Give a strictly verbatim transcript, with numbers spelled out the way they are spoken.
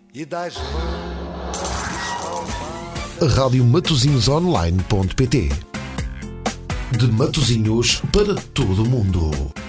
e das mãos a Rádio Matosinhos Online ponto pt. De Matosinhos para todo o mundo.